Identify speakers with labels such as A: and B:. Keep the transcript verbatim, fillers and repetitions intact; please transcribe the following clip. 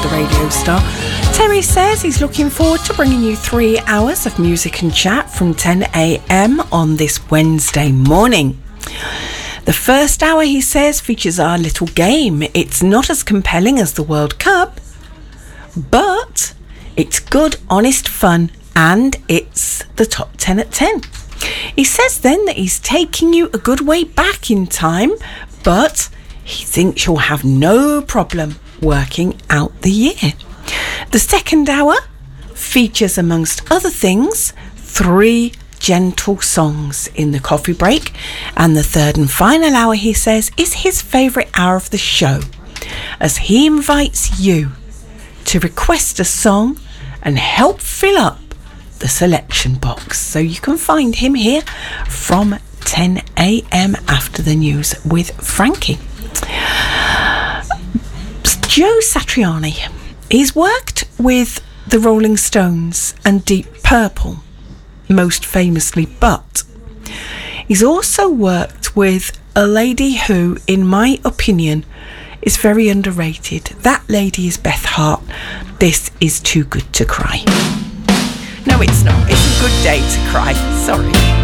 A: the radio star. Terry says he's looking forward to bringing you three hours of music and chat from ten a.m. on this Wednesday morning. The first hour, he says, features our little game. It's not as compelling as the World Cup, but it's good, honest fun, and it's the top ten at ten. He says then that he's taking you a good way back in time, but he thinks you'll have no problem working out the year. The second hour features, amongst other things, three gentle songs in the coffee break. And the third and final hour, he says, is his favourite hour of the show, as he invites you to request a song and help fill up the selection box. So you can find him here from ten a.m. after the news with Frankie. Joe Satriani. He's worked with the Rolling Stones and Deep Purple, most famously, but he's also worked with a lady who, in my opinion, is very underrated. That lady is Beth Hart. This is Too Good to Cry. No, it's not. It's a good day to cry. Sorry.